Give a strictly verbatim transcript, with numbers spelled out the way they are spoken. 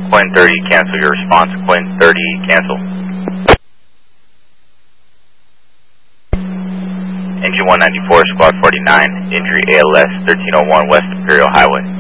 Quinn thirty, cancel your response. Quinn thirty, cancel. Engine one ninety-four, Squad forty-nine, injury A L S thirteen oh one West Imperial Highway.